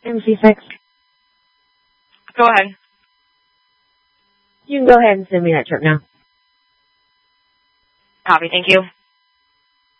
MC6. Go ahead. You can go ahead and send me that trip now. Copy, thank you.